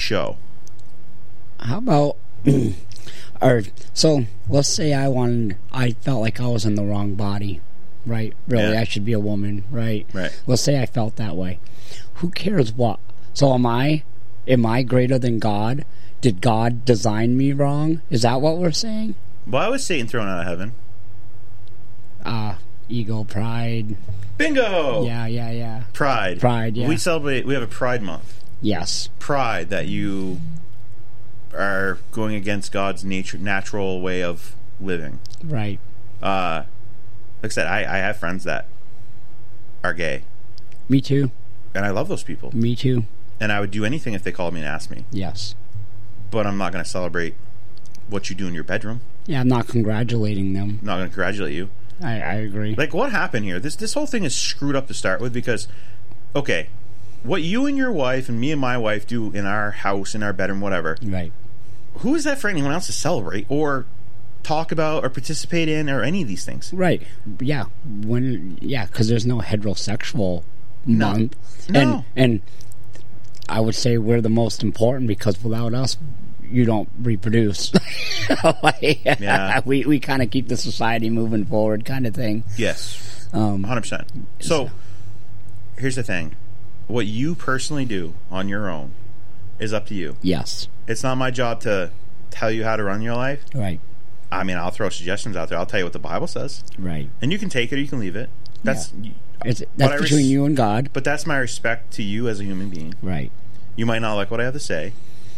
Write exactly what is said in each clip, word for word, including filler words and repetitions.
show. How about, or so let's say I wanted, I felt like I was in the wrong body, right? Really, Yeah. I should be a woman, right? Right. Let's say I felt that way. Who cares what? So am I, am I greater than God? Did God design me wrong? Is that what we're saying? Why was Satan thrown out of heaven? Uh, ego, pride. Bingo! Yeah, yeah, yeah. Pride. Pride, yeah. We celebrate, we have a Pride Month. Yes. Pride that you are going against God's nature, natural way of living. Right. Uh, like I said, I, I have friends that are gay. Me too. And I love those people. Me too. And I would do anything if they called me and asked me. Yes. But I'm not going to celebrate what you do in your bedroom. Yeah, I'm not congratulating them. I'm not going to congratulate you. I, I agree. Like, what happened here? This this whole thing is screwed up to start with because, okay, what you and your wife and me and my wife do in our house, in our bedroom, whatever, Right. who is that for anyone else to celebrate or talk about or participate in or any of these things? Right. Yeah. When yeah, because there's no heterosexual No. month. No. And and I would say we're the most important because without us you don't reproduce. Like, Yeah. We we kind of keep the society moving forward kind of thing. Yes, Um one hundred percent. So, here's the thing. What you personally do on your own is up to you. yes. It's not my job to tell you how to run your life. Right. I mean, I'll throw suggestions out there. I'll tell you what the Bible says. Right. And you can take it or you can leave it. That's It's But that's I res- between you and God. But that's my respect to you as a human being. Right. You might not like what I have to say,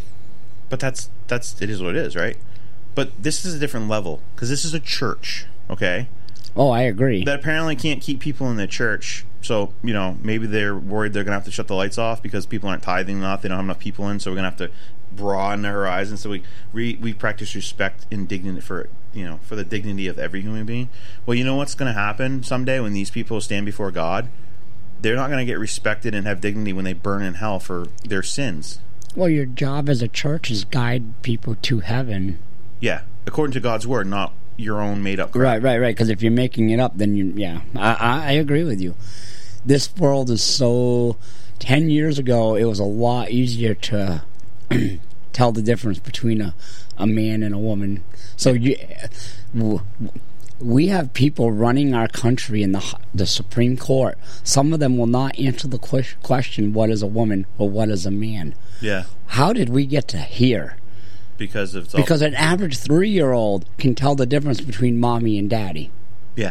but that's that's it is what it is, right? But this is a different level because this is a church, okay? Oh, I agree. That apparently can't keep people in the church. So, you know, maybe they're worried they're going to have to shut the lights off because people aren't tithing enough. They don't have enough people in, so we're going to have to broaden the horizon. So we, we we practice respect and dignity for, you know, for the dignity of every human being. Well, you know what's going to happen someday when these people stand before God? They're not going to get respected and have dignity when they burn in hell for their sins. Well, your job as a church is guide people to heaven. Yeah, according to God's word, not your own made-up crap. Right, right, right. Because if you're making it up, then you, yeah, I, I, I agree with you. This world is so. Ten years ago, it was a lot easier to tell the difference between a, a man and a woman. So you, w- we have people running our country in the the Supreme Court. Some of them will not answer the que- question, "What is a woman?" or "What is a man?" Yeah, How did we get to here? because of... It's all, Because an average three-year-old can tell the difference between mommy and daddy. yeah,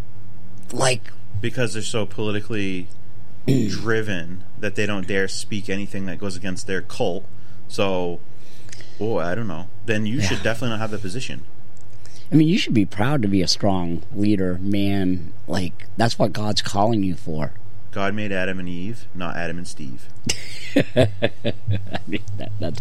Like, because they're so politically driven that they don't dare speak anything that goes against their cult. So, oh, I don't know. Then you Yeah. should definitely not have the position. I mean, you should be proud to be a strong leader, man. Like, that's what God's calling you for. God made Adam and Eve, not Adam and Steve. I mean, that, that's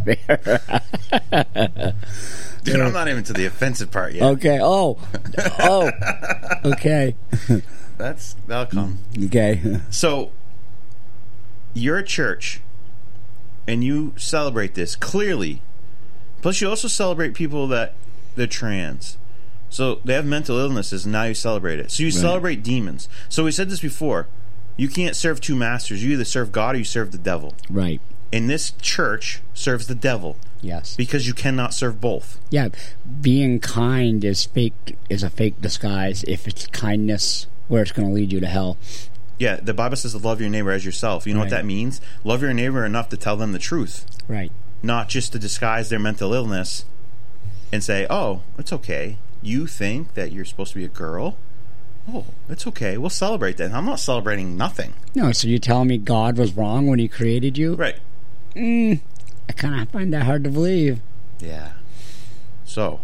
fair. Dude, I'm not even to the offensive part yet. Okay. Oh. Oh. Okay. That's that'll come. Okay. So, you're a church, and you celebrate this clearly. Plus, you also celebrate people that they're trans. So they have mental illnesses, and now you celebrate it. So you Right. celebrate demons. So we said this before. You can't serve two masters. You either serve God or you serve the devil. Right. And this church serves the devil Yes. because you cannot serve both. Yeah. Being kind is fake. Is a fake disguise. If it's kindness, where it's going to lead you to hell. Yeah, the Bible says to love your neighbor as yourself. You know what Right. that means? Love your neighbor enough to tell them the truth, Right. not just to disguise their mental illness and say, oh, it's okay. You think that you're supposed to be a girl? Oh, it's okay. We'll celebrate that. I'm not celebrating nothing. No. So you're telling me God was wrong when He created you? Right. Mm, I kind of find that hard to believe. Yeah. So.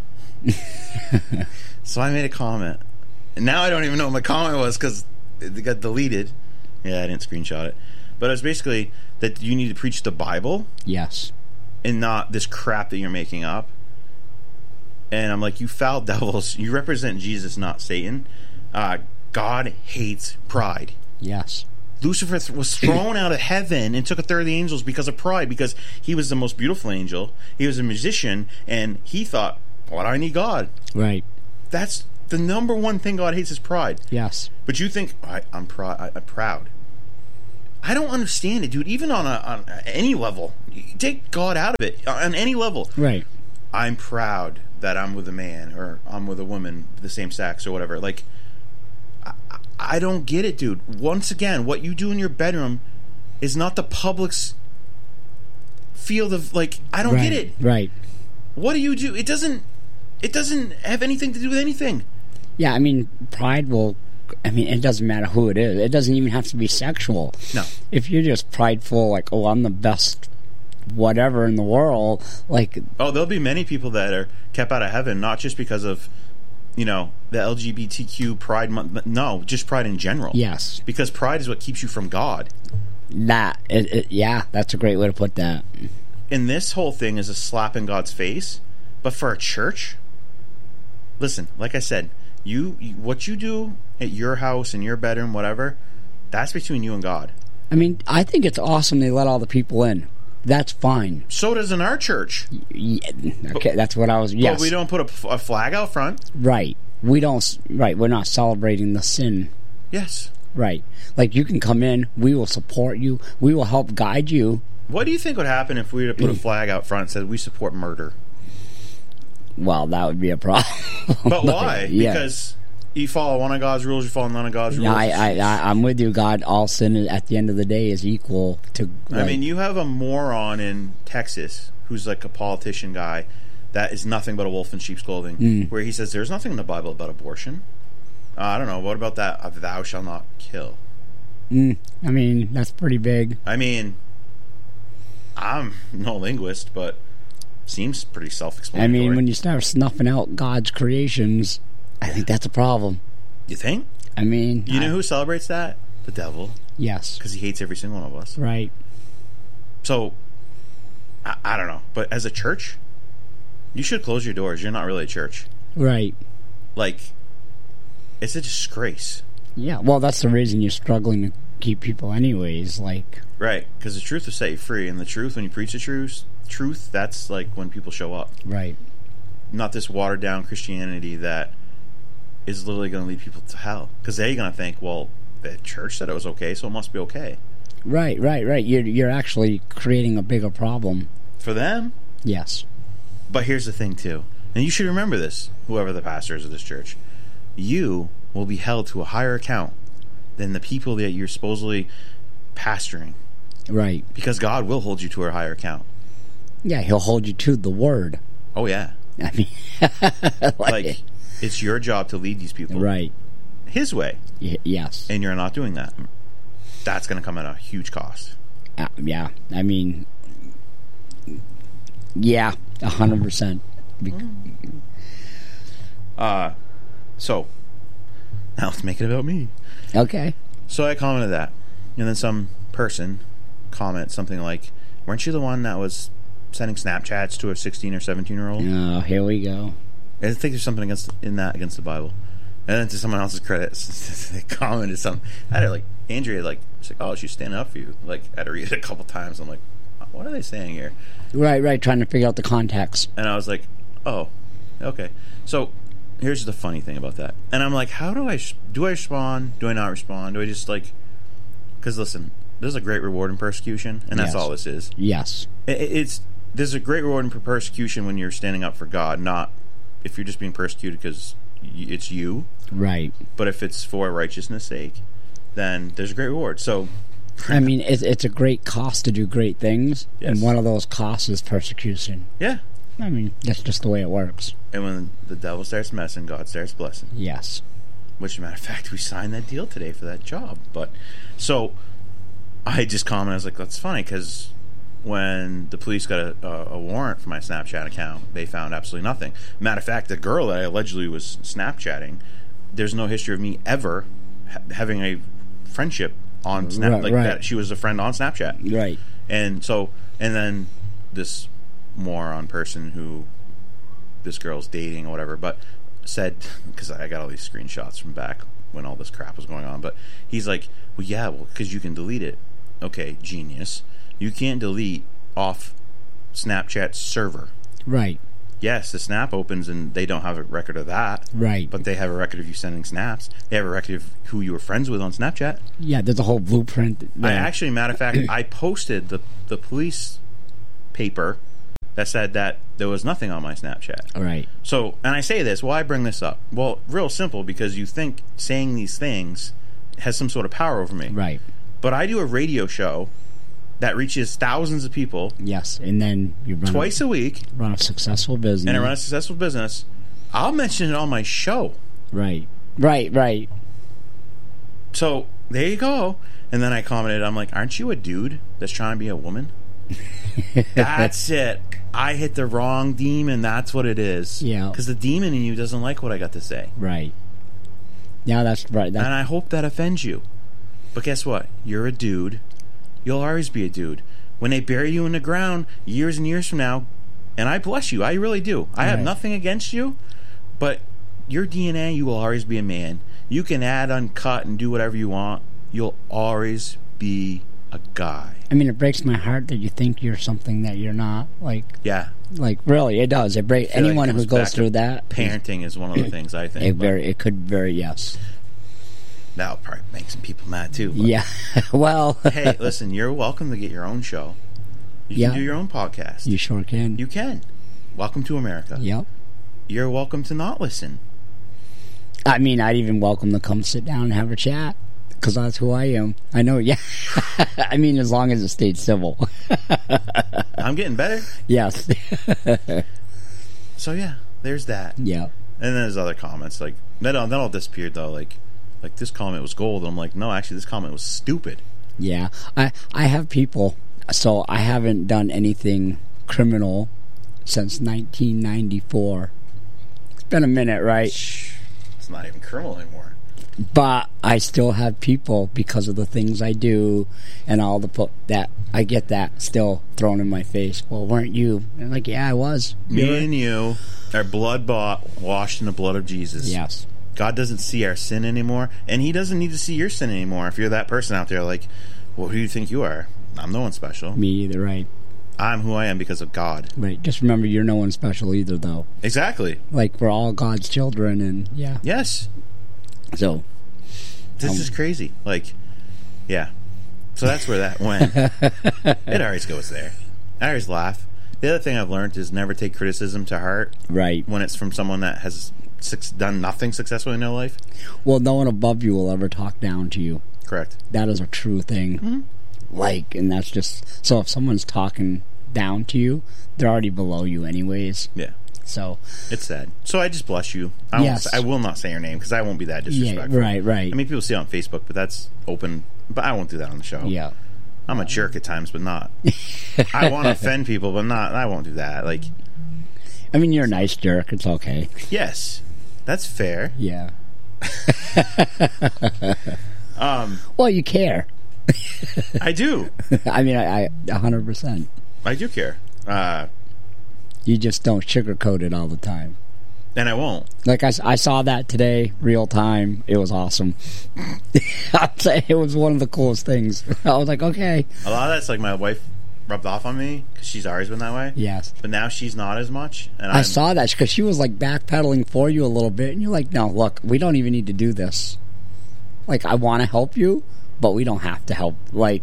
so I made a comment. And now I don't even know what my comment was because it got deleted. Yeah, I didn't screenshot it. But it was basically that you need to preach the Bible Yes. and not this crap that you're making up. And I'm like, you foul devils. You represent Jesus, not Satan. Uh, God hates pride. Yes. Lucifer th- was thrown out of heaven and took a third of the angels because of pride, because he was the most beautiful angel. He was a musician, and he thought, why do I need God? Right. That's the number one thing God hates is pride. Yes. But you think, I, I'm, pr- I, I'm proud. I don't understand it, dude. Even on, a, on any level, Take God out of it on any level. Right. I'm proud that I'm with a man or I'm with a woman, the same sex or whatever. Like, I, I don't get it, dude. Once again, what you do in your bedroom is not the public's field of, like, I don't right. get it. Right. What do you do? It doesn't, it doesn't have anything to do with anything. Yeah, I mean, pride will, I mean, it doesn't matter who it is. It doesn't even have to be sexual. No. If you're just prideful, like, oh, I'm the best whatever in the world, like... Oh, there'll be many people that are kept out of heaven, not just because of, you know, the L G B T Q pride month. No, just pride in general. Yes. Because pride is what keeps you from God. That, it, it, yeah, that's a great way to put that. And this whole thing is a slap in God's face. But for a church, listen, like I said, you, you what you do at your house, in your bedroom, whatever, that's between you and God. I mean, I think it's awesome they let all the people in. That's fine. So does in our church. Yeah, okay, that's what I was... Yes. But we don't put a, a flag out front. Right. We don't... Right, we're not celebrating the sin. Yes. Right. Like, you can come in, we will support you, we will help guide you. What do you think would happen if we were to put a flag out front and said we support murder? Well, that would be a problem. But why? Yeah. Because you follow one of God's rules, you follow none of God's rules. No, I, I, I, I'm with you. God, all sin at the end of the day is equal to... Like, I mean, you have a moron in Texas who's like a politician guy that is nothing but a wolf in sheep's clothing, mm. where he says there's nothing in the Bible about abortion. Uh, I don't know. What about that? Uh, thou shalt not kill. Mm, I mean, that's pretty big. I mean, I'm no linguist, but seems pretty self-explanatory. I mean, when you start snuffing out God's creations, I think that's a problem. You think? I mean... You I, know who celebrates that? The devil. Yes. Because he hates every single one of us. Right. So, I, I don't know. But as a church, you should close your doors. You're not really a church. Right. Like, it's a disgrace. Yeah, well, that's the reason you're struggling to keep people anyways, like... Right, because the truth will set you free, and the truth, when you preach the truth, truth, that's like when people show up. Right. Not this watered-down Christianity that is literally going to lead people to hell. Because they're going to think, well, the church said it was okay, so it must be okay. Right, right, right. You're, you're actually creating a bigger problem. For them? Yes. But here's the thing, too. And you should remember this, whoever the pastor is of this church. You will be held to a higher account than the people that you're supposedly pastoring. Right. Because God will hold you to a higher account. Yeah, he'll hold you to the word. Oh, yeah. I mean... like, like, it's your job to lead these people. Right. His way. Y- yes. And you're not doing that. That's going to come at a huge cost. Uh, yeah. I mean... Yeah, one hundred percent. Mm. Uh, so, now let's make it about me. Okay. So I commented that. And then some person commented something like, weren't you the one that was sending Snapchats to a sixteen or seventeen-year-old? Oh, here we go. I think there's something against in that against the Bible. And then to someone else's credit, they commented something. I had to, like, Andrea, like, she's like, oh, she's standing up for you. Like, I had to read it a couple times. I'm like, what are they saying here? Right, right, trying to figure out the context. And I was like, oh, okay. So here's the funny thing about that. And I'm like, how do I, do I respond? Do I not respond? Do I just, like, because listen, there's a great reward in persecution, and that's yes. all this is. Yes. It, it's, there's a great reward in persecution when you're standing up for God, not if you're just being persecuted because it's you. Right. But if it's for righteousness' sake, then there's a great reward. So, I mean, it's, it's a great cost to do great things, yes. and one of those costs is persecution. Yeah. I mean, that's just the way it works. And when the devil starts messing, God starts blessing. Yes. Which, as a matter of fact, we signed that deal today for that job. But, so, I just commented, I was like, that's funny, because when the police got a, a, a warrant for my Snapchat account, they found absolutely nothing. Matter of fact, the girl that I allegedly was Snapchatting, there's no history of me ever ha- having a friendship on Snap, right, like right. that. She was a friend on Snapchat. Right. And so, and then this moron person who this girl's dating or whatever, but said, because I got all these screenshots from back when all this crap was going on, but he's like, well, yeah, well, because you can delete it. Okay, genius. You can't delete off Snapchat's server. Right. Yes, the snap opens and they don't have a record of that. Right. But they have a record of you sending snaps. They have a record of who you were friends with on Snapchat. Yeah, there's a whole blueprint. I actually, matter of fact, I posted the, the police paper that said that there was nothing on my Snapchat. Right. So, and I say this, why bring this up? Well, real simple, because you think saying these things has some sort of power over me. Right. But I do a radio show that reaches thousands of people. Yes, and then you run twice a, a week. Run a successful business. And I run a successful business. I'll mention it on my show. Right. Right, right. So, there you go. And then I commented, I'm like, aren't you a dude that's trying to be a woman? That's it. I hit the wrong demon. That's what it is. Yeah. Because the demon in you doesn't like what I got to say. Right. Yeah, that's right. That's... And I hope that offends you. But guess what? You're a dude. You'll always be a dude. When they bury you in the ground years and years from now, and I bless you, I really do. I have right. nothing against you, but your D N A, you will always be a man. You can add, uncut, and do whatever you want. You'll always be a guy. I mean, it breaks my heart that you think you're something that you're not. Like, yeah, like really, it does. It breaks anyone like who goes through that. Parenting is one of the things I think. It very, it could very yes. That'll probably make some people mad too. But. Yeah, well. Hey, listen, you're welcome to get your own show. You yeah. can do your own podcast. You sure can. You can. Welcome to America. Yep. You're welcome to not listen. I mean, I'd even welcome to come sit down and have a chat. Because that's who I am. I know, yeah. I mean, as long as it stayed civil. I'm getting better. Yes. So, yeah, there's that. Yeah. And then there's other comments. Like, that all, that all disappeared, though. Like, like, this comment was gold. And I'm like, no, actually, this comment was stupid. Yeah. I, I have people. So, I haven't done anything criminal since nineteen ninety-four. It's been a minute, right? Shh. It's not even criminal anymore. But I still have people because of the things I do and all the po- that I get that still thrown in my face. Well, weren't you? And I'm like, yeah, I was. Me You're... and you are blood bought, washed in the blood of Jesus. Yes. God doesn't see our sin anymore, and He doesn't need to see your sin anymore. If you're that person out there, like, well, who do you think you are? I'm no one special. Me either, right? I'm who I am because of God. Right. Just remember, you're no one special either, though. Exactly. Like, we're all God's children, and yeah. Yes. So, this um, is crazy. Like, yeah. So that's where that went. It always goes there. I always laugh. The other thing I've learned is never take criticism to heart. Right. When it's from someone that has six, done nothing successfully in their life. Well, no one above you will ever talk down to you. Correct. That is a true thing. Mm-hmm. Like, and that's just... So if someone's talking down to you, they're already below you anyways. Yeah. So it's sad. So I just bless you. I, yes. won't, I will not say your name because I won't be that disrespectful. Yeah, right, right. I mean, people see it on Facebook, but that's open. But I won't do that on the show. Yeah. I'm a jerk at times, but not. I want to offend people, but not. I won't do that. Like, I mean, you're a nice jerk. It's okay. Yes, that's fair. Yeah. um. Well, you care. I do. I mean, I, I one hundred percent. I do care. Uh, you just don't sugarcoat it all the time. And I won't. Like, I, I saw that today, real time. It was awesome. I'd say it was one of the coolest things. I was like, okay. A lot of that's like my wife rubbed off on me because she's always been that way. Yes. But now she's not as much. And I I'm, saw that because she was like backpedaling for you a little bit. And you're like, no, look, we don't even need to do this. Like, I want to help you, but we don't have to help. Like,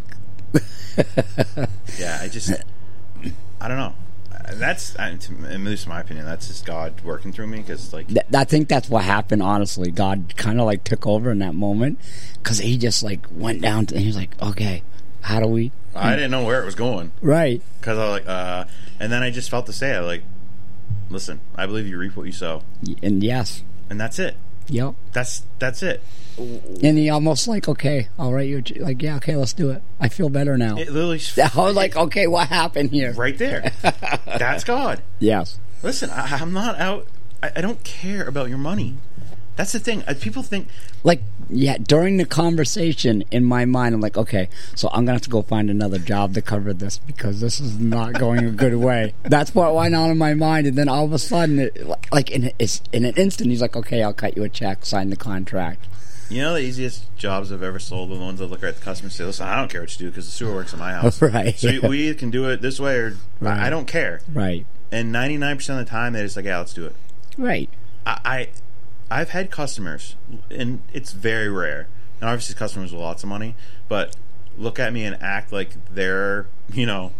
yeah, I just, I don't know. That's, at least in my opinion, that's just God working through me because, like, Th- I think that's what happened. Honestly, God kind of like took over in that moment because he just like went down to, and he was like, okay, how do we? I didn't know where it was going, right? Because I was like, uh, and then I just felt to say, I like, listen, I believe you reap what you sow, and yes, and that's it. Yep, that's that's it. And he almost like, okay, all right, you're like, yeah, okay, let's do it. I feel better now. It literally, I was like, okay, what happened here? Right there. That's God. Yes. Listen, I, I'm not out. I, I don't care about your money. That's the thing. Uh, people think, like, yeah. During the conversation, in my mind, I'm like, okay, so I'm gonna have to go find another job to cover this because this is not going a good way. That's what went on in my mind, and then all of a sudden, it, like in it's in an instant, he's like, okay, I'll cut you a check, sign the contract. You know, the easiest jobs I've ever sold are the ones that look at the customer and say, listen, I don't care what you do because the sewer works in my house. Right. So we can do it this way or right. I don't care. Right. And ninety-nine percent of the time, they're just like, yeah, let's do it. Right. I, I, I've had customers, and it's very rare, and obviously customers with lots of money, but look at me and act like they're, you know,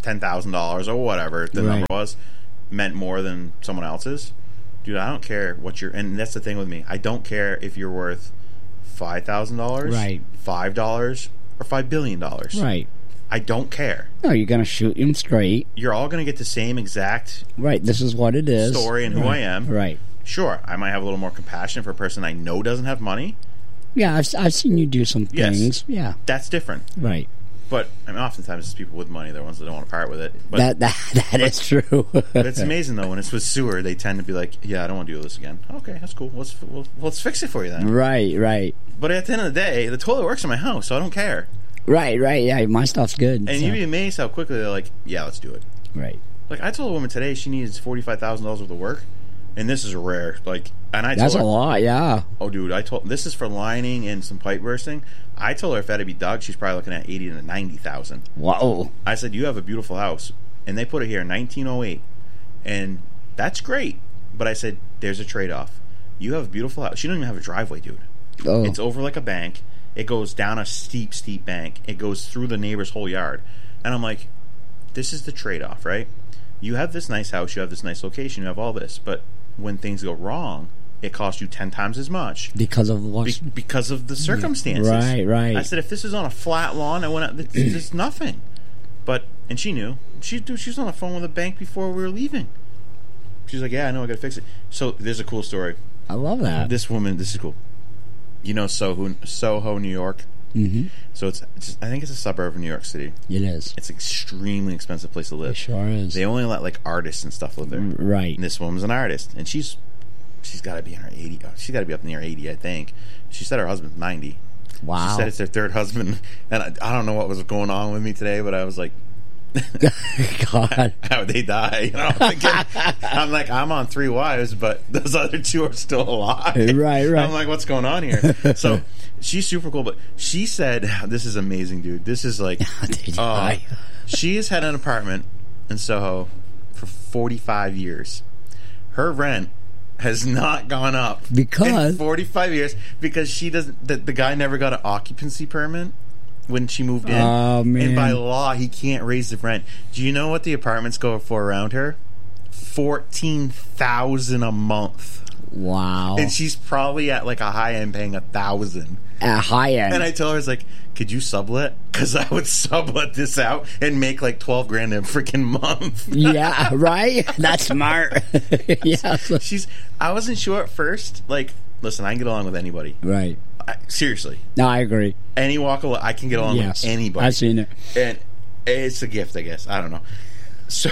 ten thousand dollars or whatever the Right. number was meant more than someone else's, dude, I don't care what you're. And that's the thing with me. I don't care if you're worth five thousand dollars, Right. five dollars, or five billion dollars. Right. I don't care. No, you're going to shoot him straight. You're all going to get the same exact Right. This is what it is. story and who right. I am. Right. Sure, I might have a little more compassion for a person I know doesn't have money. Yeah, I've, I've seen you do some Yes. things. Yeah. That's different. Right. But I mean, oftentimes it's people with money. They're the ones that don't want to part with it. But That that that is true. it's amazing though when it's with sewer, they tend to be like, "Yeah, I don't want to do this again." Okay, that's cool. Let's we'll, let's fix it for you then. Right. Right. But at the end of the day, the toilet works in my house, so I don't care. Right. Right. Yeah. My stuff's good. And so. you'd be amazed how quickly they're like, "Yeah, let's do it." Right. Like I told a woman today, she needs forty five thousand dollars worth of work, and this is rare. Like, and I That's told a her, lot. Yeah. "Oh, dude, I told this is for lining and some pipe bursting." I told her if that had to be dug, she's probably looking at eighty to ninety thousand. Whoa. I said, "You have a beautiful house," and they put it here in nineteen oh eight, and that's great. But I said, "There's a trade off. You have a beautiful house. She doesn't even have a driveway, dude. Oh. It's over like a bank. It goes down a steep, steep bank. It goes through the neighbor's whole yard." And I'm like, "This is the trade off, right? You have this nice house. You have this nice location. You have all this, but when things go wrong, it costs you ten times as much." Because of what? Be- because of the circumstances. Right, right. I said, if this is on a flat lawn, I went out, there's nothing. But, and she knew. She, dude, she was on the phone with the bank before we were leaving. She's like, "Yeah, I know, I gotta fix it." So, there's a cool story. I love that. This woman, this is cool. You know Soho, Soho, New York? Mm-hmm. So, it's, it's, I think it's a suburb of New York City. It is. It's an extremely expensive place to live. It sure is. They only let, like, artists and stuff live there. Right. And this woman's an artist, and she's she's got to be in her eighty. Oh, she's got to be up near eighty, I think. She said her husband's ninety. Wow. She said it's their third husband, and I, I don't know what was going on with me today, but I was like, God. "How would they die?" You know, I'm, thinking, I'm like, I'm on three wives, but those other two are still alive. Right, right. I'm like, what's going on here? So she's super cool, but she said, "This is amazing, dude. This is like, They uh, die. she has had an apartment in Soho for forty-five years. Her rent has not gone up Because- in forty-five years because she doesn't. The, the guy never got an occupancy permit when she moved in, Oh, man. and by law he can't raise the rent. Do you know what the apartments go for around her? Fourteen thousand a month, Wow. and she's probably at like a high end paying a thousand. At high end. And I told her, I was like, "Could you sublet? Because I would sublet this out and make like twelve grand a freaking month." Yeah, right? That's smart. Yeah. so- She's. I wasn't sure at first. Like, listen, I can get along with anybody. Right. I, seriously, No, I agree. any walk of life, I can get along Yes. with anybody. I've seen it. And it's a gift, I guess. I don't know. So,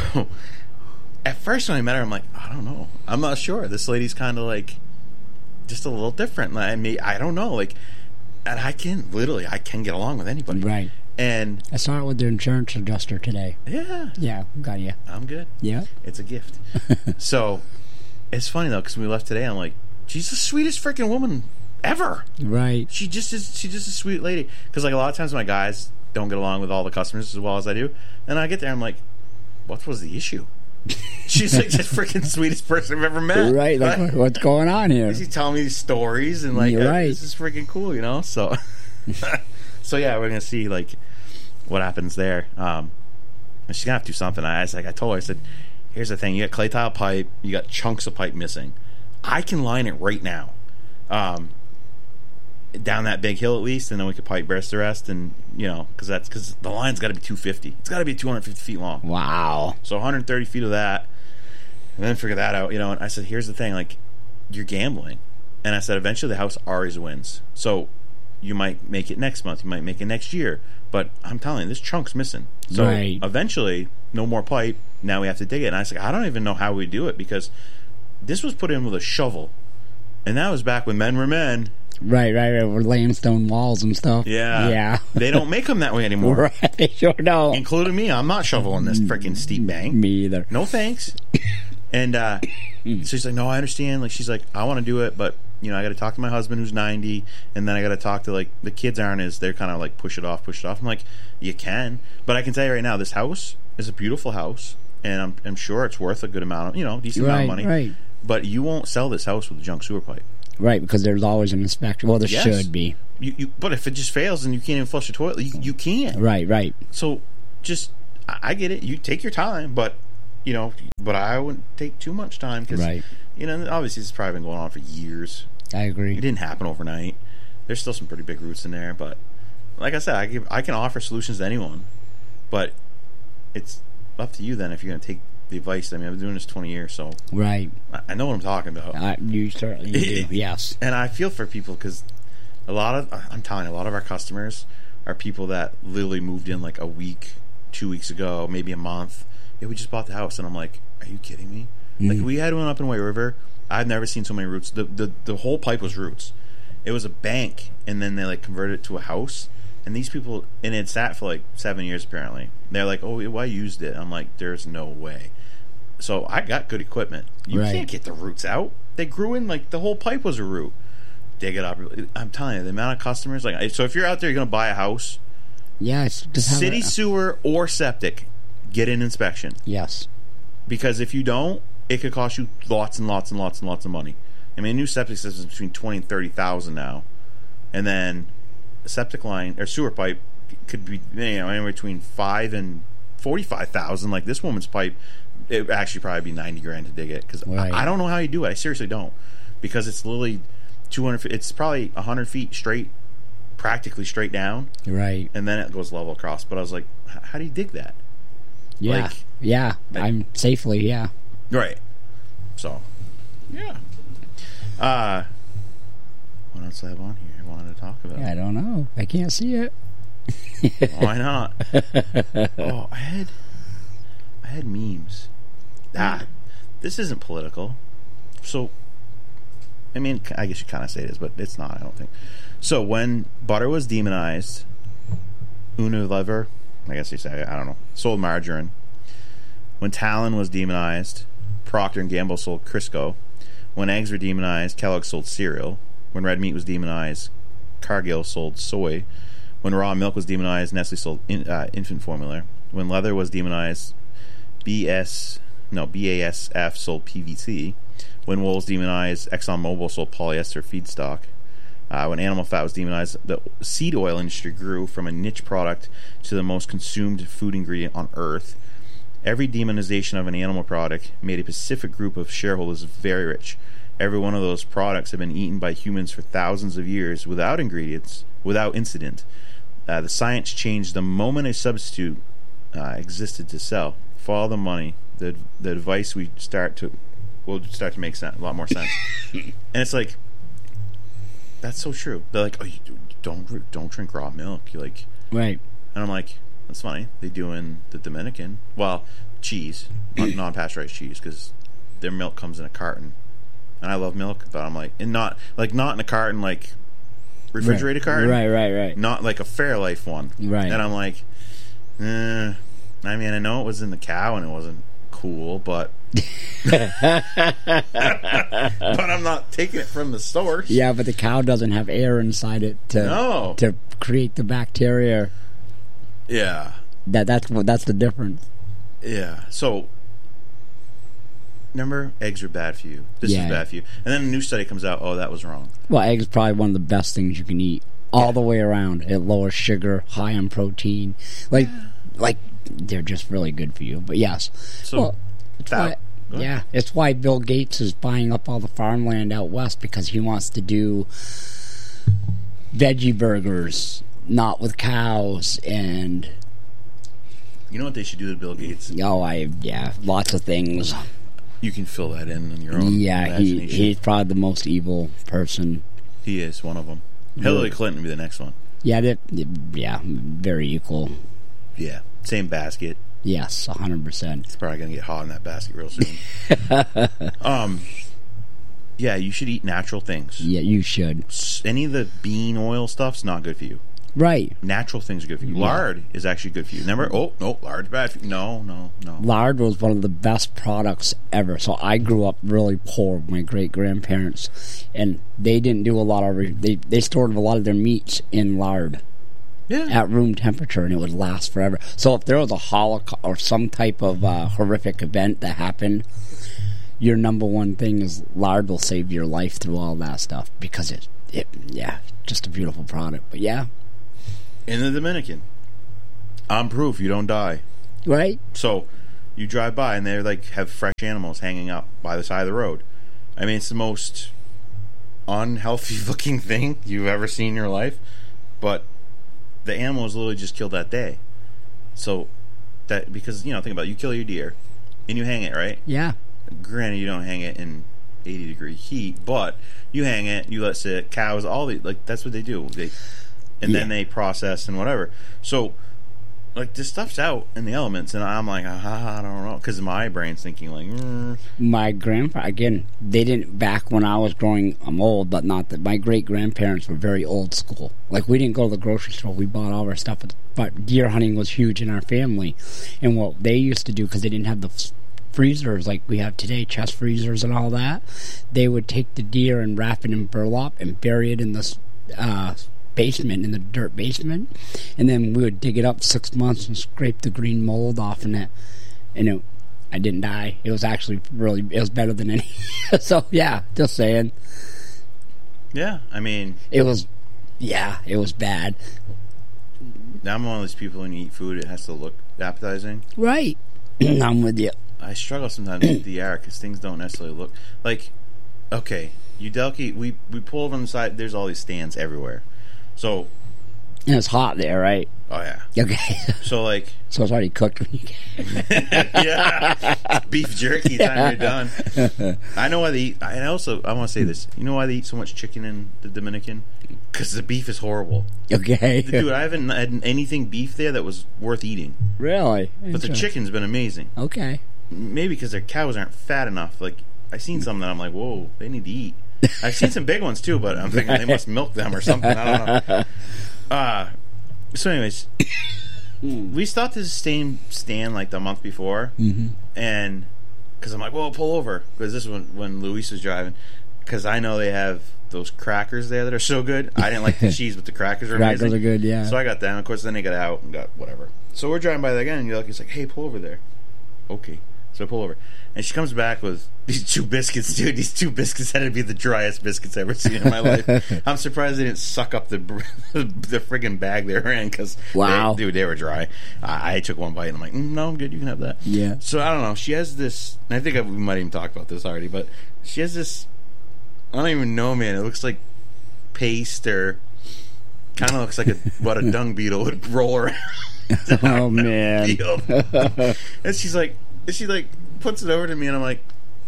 at first when I met her, I'm like, I don't know. I'm not sure. This lady's kind of like just a little different. Like, I mean, I don't know. Like, and I can literally, I can get along with anybody. Right. And I saw it with the insurance adjuster today. yeah, Yeah, got you. I'm good. Yeah. It's a gift. So, it's funny though because when we left today, I'm like, she's the sweetest freaking woman ever. Right. She just is. She's just a sweet lady. Because like a lot of times my guys don't get along with all the customers as well as I do, and I get there, I'm like, what was the issue? She's like the freaking sweetest person I've ever met. Right. Like, what- what's going on here? She's telling me these stories and like, You're uh, right. this is freaking cool, you know. So, so yeah, we're gonna see like what happens there. Um, and she's gonna have to do something. I was like, I told her, I said, here's the thing: you got clay tile pipe, you got chunks of pipe missing. I can line it right now. Um, down that big hill at least, and then we could pipe burst the rest, and you know, because that's because the line's got to be two fifty. It's got to be two hundred fifty feet long. Wow. So one hundred thirty feet of that, and then figure that out. You know, and I said, here's the thing: like, you're gambling, and I said, eventually the house always wins. So you might make it next month, you might make it next year, but I'm telling you, this chunk's missing. So Right. eventually, no more pipe. Now we have to dig it, and I said, I don't even know how we do it because this was put in with a shovel, and that was back when men were men. Right, right, right. We're laying stone walls and stuff. Yeah. Yeah. They don't make them that way anymore. Right. They sure don't. Including me. I'm not shoveling this freaking steep bank. Me either. No thanks. And uh, so she's like, no, I understand. Like, she's like, I want to do it, but, you know, I got to talk to my husband who's ninety, and then I got to talk to, like, the kids aren't as, they're kind of like, push it off, push it off. I'm like, you can. But I can tell you right now, this house is a beautiful house, and I'm, I'm sure it's worth a good amount of, you know, decent Right, amount of money. right. But you won't sell this house with a junk sewer pipe. Right, because there's always an inspection. Well, there Yes. should be. You, you, but if it just fails and you can't even flush the toilet, you, you can't. Right, right. So, just I, I get it. You take your time, but you know, but I wouldn't take too much time because, Right. you know, obviously this has probably been going on for years. I agree. It didn't happen overnight. There's still some pretty big roots in there, but like I said, I give, I can offer solutions to anyone, but it's up to you then if you're going to take the advice. I mean, I've been doing this twenty years, so Right. I, I know what I'm talking about. Uh, you certainly do. Yes. And I feel for people because a lot of, I'm telling you, a lot of our customers are people that literally moved in like a week, two weeks ago, maybe a month. Yeah, we just bought the house, and I'm like, are you kidding me? Mm. Like, we had one up in White River. I've never seen so many roots. The, the the whole pipe was roots. It was a bank, and then they like converted it to a house. And these people, and it sat for like seven years apparently. They're like, oh, well, I used it. I'm like, there's no way. So I got good equipment. You Right. can't get the roots out. They grew in like the whole pipe was a root. Dig it up. I'm telling you, the amount of customers. Like, so if you're out there, you're gonna buy a house, Yeah. It's just have city a- sewer or septic, get an inspection. Yes. Because if you don't, it could cost you lots and lots and lots and lots of money. I mean, a new septic system is between twenty and thirty thousand now, and then a septic line or sewer pipe could be, you know, anywhere between five and forty-five thousand. Like this woman's pipe, it would actually probably be ninety grand to dig it because Right. I, I don't know how you do it. I seriously don't, because it's literally two hundred. It's probably a hundred feet straight, practically straight down, Right. and then it goes level across. But I was like, h- how do you dig that? Yeah. Like- yeah. like- I'm safely. Yeah. Right. So, yeah. Uh, what else do I have on here I wanted to talk about? I don't know. I can't see it. Why not? Oh, I had, I had memes. Ah, this isn't political. So, I mean, I guess you kind of say it is, but it's not, I don't think. So, when butter was demonized, Unilever, I guess you say, I don't know, sold margarine. When Talon was demonized, Procter and Gamble sold Crisco. When eggs were demonized, Kellogg sold cereal. When red meat was demonized, Cargill sold soy. When raw milk was demonized, Nestle sold in, uh, infant formula. When leather was demonized, B S no B A S F sold P V C. When wool was demonized, ExxonMobil sold polyester feedstock. Uh, when animal fat was demonized, the seed oil industry grew from a niche product to the most consumed food ingredient on Earth. Every demonization of an animal product made a specific group of shareholders very rich. Every one of those products have been eaten by humans for thousands of years without ingredients, without incident. Uh, the science changed the moment a substitute uh, existed to sell. Follow the money. The the advice we start to will start to make sense, a lot more sense. And it's like, that's so true. They're like, oh, you don't don't drink raw milk. You're like, Right. and I'm like, that's funny. They do in the Dominican. Well, cheese, non- non-pasteurized cheese, because their milk comes in a carton, and I love milk, but I'm like, and not like not in a carton, like refrigerated right. carton, Right. Right. Right. not like a Fairlife one, Right. And I'm like, eh. I mean, I know it was in the cow and it wasn't cool, but but I'm not taking it from the source. Yeah, but the cow doesn't have air inside it to No. to create the bacteria. Yeah. That that's what that's the difference. Yeah. So, remember, eggs are bad for you. This Yeah. is bad for you. And then a new study comes out, oh, that was wrong. Well, eggs are probably one of the best things you can eat all Yeah. the way around. It lowers sugar, high in protein. Like, like they're just really good for you. But yes, So, well, it's that- why, go ahead. yeah, it's why Bill Gates is buying up all the farmland out west because he wants to do veggie burgers, not with cows, and You know what they should do to Bill Gates? oh, I yeah, lots of things. You can fill that in on your own Yeah, he imagination. he's probably the most evil person. He is one of them. Yeah. Hillary Clinton will be the next one. Yeah, they, yeah, very equal. Yeah. Same basket. Yes, a hundred percent. It's probably going to get hot in that basket real soon. um, yeah, you should eat natural things. Yeah, you should. S- Any of the bean oil stuff's not good for you. Right. Natural things are good for you. Yeah. Lard is actually good for you. Never, oh, no, lard's bad for you. No, no, no. Lard was one of the best products ever. So I grew up really poor with my great grandparents, and they didn't do a lot of re- they they stored a lot of their meats in lard Yeah. at room temperature, and it would last forever. So if there was a holocaust or some type of uh, horrific event that happened, your number one thing is lard will save your life through all that stuff because it it yeah, just a beautiful product. But yeah. In the Dominican, I'm proof you don't die. Right? So you drive by and they're like have fresh animals hanging up by the side of the road. I mean, it's the most unhealthy looking thing you've ever seen in your life, but the animal was literally just killed that day. So that, because, you know, think about it, you kill your deer and you hang it, right? Yeah. Granted, you don't hang it in eighty degree heat, but you hang it, you let it sit. Cows, all the, like, that's what they do. They and Yeah. then they process and whatever. So like, this stuff's out in the elements, and I'm like, ah, I don't know, because my brain's thinking like, mm. My grandpa, again, they didn't, back when I was growing, I'm old, but not that, my great-grandparents were very old school. Like, we didn't go to the grocery store, we bought all our stuff, but deer hunting was huge in our family. And what they used to do, because they didn't have the f- freezers like we have today, chest freezers and all that, they would take the deer and wrap it in burlap and bury it in the uh, basement, in the dirt basement, and then we would dig it up six months and scrape the green mold off in it, and it, I didn't die. It was actually really, it was better than any. So yeah, just saying. Yeah, I mean, it was, yeah, it was bad. I'm one of those people when you eat food, it has to look appetizing. Right. I'm with you. I struggle sometimes with the air because things don't necessarily look like. Okay, Udelki, we we pull over on the side. There's all these stands everywhere. So, and it's hot there, right? Oh yeah. Okay. So like, so it's already cooked when you get. Yeah, beef jerky. Time you're done. I know why they eat. I also I want to say this. You know why they eat so much chicken in the Dominican? Because the beef is horrible. Okay. Dude, I haven't had anything beef there that was worth eating. Really? But the chicken's been amazing. Okay. Maybe because their cows aren't fat enough. Like, I've seen some that I'm like, whoa, they need to eat. I've seen some big ones too, but I'm thinking they must milk them or something. I don't know. Uh, so, anyways, we stopped at the same stand like the month before, mm-hmm. and because I'm like, well, pull over, because this is when, when Luis was driving, because I know they have those crackers there that are so good. I didn't like the cheese, but the crackers are amazing. Crackers are good, yeah. So I got that, and of course, then they got out and got whatever. So we're driving by that again, and you're like, he's like, hey, pull over there. Okay. So I pull over. And she comes back with these two biscuits, dude. These two biscuits had to be the driest biscuits I've ever seen in my life. I'm surprised they didn't suck up the the friggin' bag they were in, because, wow. They, dude, they were dry. I, I took one bite, and I'm like, mm, no, I'm good. You can have that. Yeah. So I don't know. She has this, and I think I, we might even talk about this already, but she has this, I don't even know, man. It looks like paste, or kind of looks like a, what a dung beetle would roll around. Oh, man. And she's like, she like puts it over to me, and I'm like,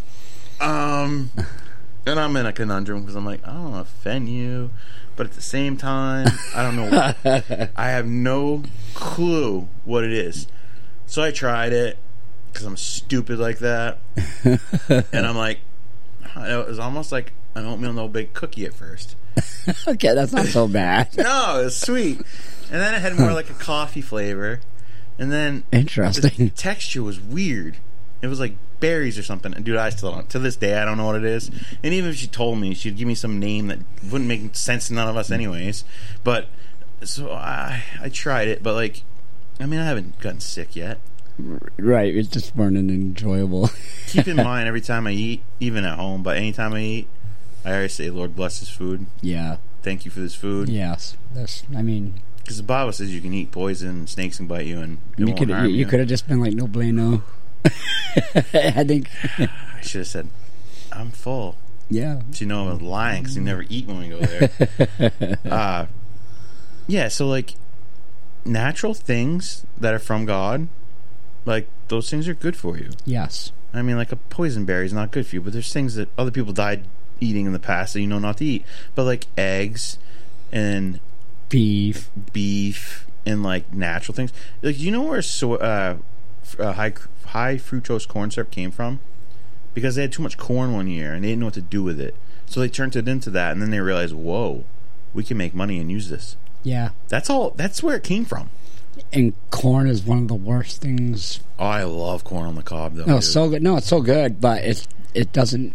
um, and I'm in a conundrum because I'm like, I don't want to offend you, but at the same time, I don't know what, I have no clue what it is. So I tried it because I'm stupid like that, and I'm like, it was almost like an oatmeal no bake cookie at first. Okay, that's not so bad. No, it was sweet, and then it had more like a coffee flavor. And then interesting. The texture was weird. It was like berries or something. And dude, I still don't. To this day, I don't know what it is. And even if she told me, she'd give me some name that wouldn't make sense to none of us, anyways. But so I, I tried it. But like, I mean, I haven't gotten sick yet. Right, it's just weren't enjoyable. Keep in mind, every time I eat, even at home, but anytime I eat, I always say, "Lord bless this food." Yeah. Thank you for this food. Yes. That's. I mean. Because the Bible says you can eat poison, snakes can bite you, and it you won't could harm you, you could have just been like, no bueno. I think I should have said, I'm full. Yeah. So you know I was lying because you never eat when we go there. uh, yeah, so like natural things that are from God, like those things are good for you. Yes. I mean, like a poison berry is not good for you, but there's things that other people died eating in the past that you know not to eat. But like eggs and beef, beef, and like natural things. Like, you know where so uh, uh, high high fructose corn syrup came from? Because they had too much corn one year and they didn't know what to do with it, so they turned it into that, and then they realized, whoa, we can make money and use this. Yeah, that's all. That's where it came from. And corn is one of the worst things. Oh, I love corn on the cob, though. No, it's so good. No, it's so good, but it it doesn't.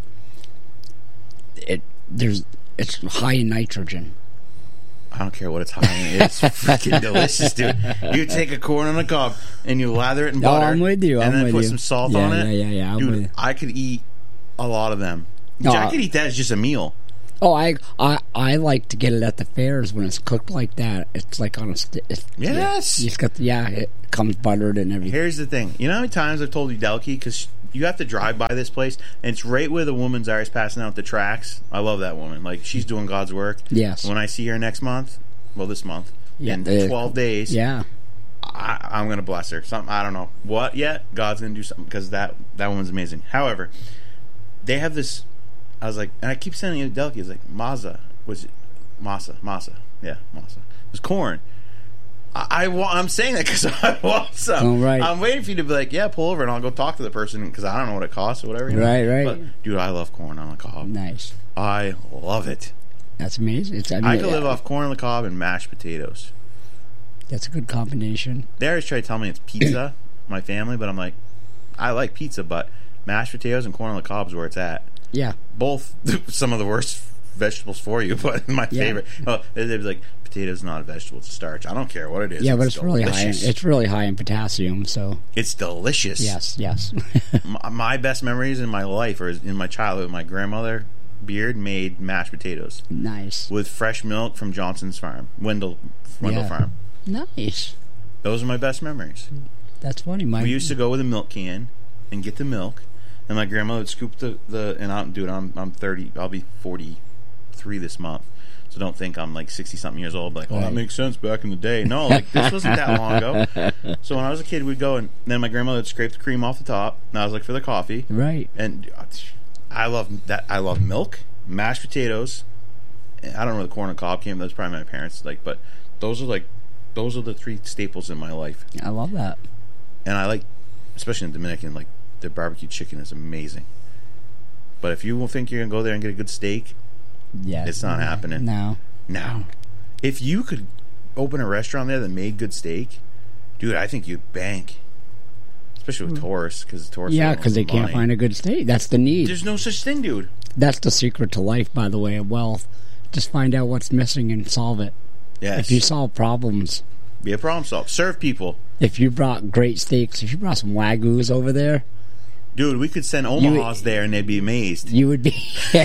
It there's it's high in nitrogen. I don't care what it's high in. It's freaking delicious, dude. You take a corn on the cob and you lather it in butter. Oh, I'm with you. I'm and then with put you. some salt yeah, on it. Yeah, yeah, yeah. I'm dude, with you. I could eat a lot of them. No, I could eat that as just a meal. Oh, I, I I like to get it at the fairs when it's cooked like that. It's like on a stick. Yes. You just got the, yeah, it comes buttered and everything. Here's the thing. You know how many times I've told you Delkey? Because you have to drive by this place, and it's right where the woman's always passing out the tracks. I love that woman. Like, she's doing God's work. Yes. When I see her next month, well, this month, Yeah, in the- twelve days, Yeah. I, I'm going to bless her. Something I don't know what yet. God's going to do something because that, that woman's amazing. However, they have this... I was like, and I keep sending you Delkey. It's like, Maza. Was it? Masa. Masa. Yeah, Masa. It was corn. I, I wa- I'm saying that because I want some. Oh, right. I'm waiting for you to be like, yeah, pull over and I'll go talk to the person because I don't know what it costs or whatever. you know? Right, right. But, dude, I love corn on the cob. Nice. I love it. That's amazing. It's, I, mean, I could yeah, live off corn on the cob and mashed potatoes. That's a good combination. They always try to tell me it's pizza, my family, but I'm like, I like pizza, but mashed potatoes and corn on the cob is where it's at. Yeah. Both some of the worst vegetables for you, but my Yeah. favorite. Oh, they'd be like, potato's not a vegetable; it's a starch. I don't care what it is. Yeah, but it's really high. In, delicious. it's really high in potassium. So It's delicious. yes, yes. my, my best memories in my life or in my childhood, my grandmother Beard made mashed potatoes Nice. with fresh milk from Johnson's farm, Wendell Wendell Yeah. Farm. Nice. Those are my best memories. That's funny. My We used to go with a milk can and get the milk, and my grandmother would scoop the, the and I'm dude, I'm I'm thirty, I'll be forty-three this month. So don't think I'm like sixty something years old. Like, oh, that Right. makes sense back in the day. No, like this wasn't that long ago. So when I was a kid, we'd go and then my grandmother would scrape the cream off the top, and I was like for the coffee. right. And I love that. I love milk, mashed potatoes. I don't know where the corn and cob came. That's probably my parents. Like, but those are like those are the three staples in my life. I love that. And I like, especially in Dominican, like their barbecue chicken is amazing. But if you think you're gonna go there and get a good steak, Yeah. it's not happening. No. Now, if you could open a restaurant there that made good steak, dude, I think you'd bank. Especially with tourists, because tourists Yeah, don't because they want can't money. find a good steak. That's the need. There's no such thing, dude. That's the secret to life, by the way, of wealth. Just find out what's missing and solve it. Yes. If you solve problems, Be a problem solver. Serve people. if you brought great steaks, if you brought some Wagyus over there, Dude, we could send Omahas there and they'd be amazed. you would be. We